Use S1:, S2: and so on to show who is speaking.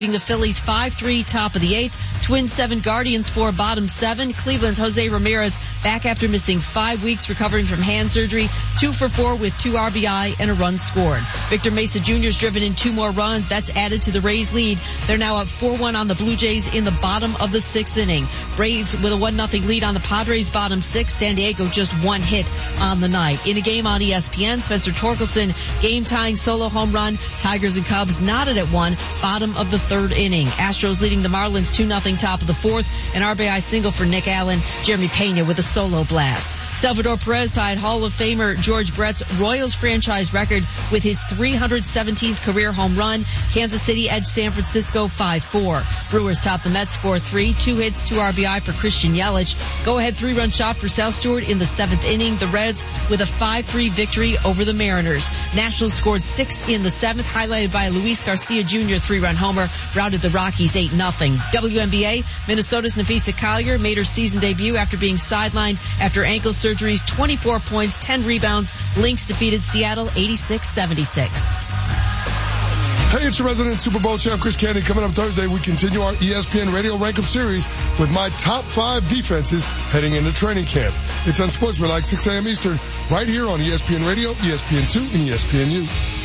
S1: The Phillies 5-3, top of the 8th. Twins 7, Guardians 4, bottom 7. Cleveland's Jose Ramirez back after missing 5 weeks, recovering from hand surgery. 2 for 4 with 2 RBI and a run scored. Victor Mesa Jr.'s driven in 2 more runs. That's added to the Rays' lead. They're now up 4-1 on the Blue Jays in the bottom of the 6th inning. Braves with a 1-0 lead on the Padres, bottom 6. San Diego just 1 hit on the night. In a game on ESPN, Spencer Torkelson game-tying solo home run. Tigers and Cubs knotted at 1, bottom of the 3rd inning. Astros leading the Marlins 2-0, top of the 4th. An RBI single for Nick Allen. Jeremy Pena with a solo blast. Salvador Perez tied Hall of Famer George Brett's Royals franchise record with his 317th career home run. Kansas City edged San Francisco 5-4. Brewers top the Mets 4-3. 2 hits, 2 RBI for Christian Yelich. Go-ahead 3-run shot for Sal Stewart in the 7th inning. The Reds with a 5-3 victory over the Mariners. Nationals scored 6 in the 7th, highlighted by Luis Garcia Jr. 3-run homer. Routed the Rockies 8-0. WNBA, Minnesota's Nafisa Collier made her season debut after being sidelined after ankle surgeries. 24 points, 10 rebounds. Lynx defeated Seattle 86-76.
S2: Hey, it's your resident Super Bowl champ, Chris Candy. Coming up Thursday, we continue our ESPN Radio Rank-Up series with my top 5 defenses heading into training camp. It's Unsportsmanlike, 6 a.m. Eastern, right here on ESPN Radio, ESPN2, and ESPNU.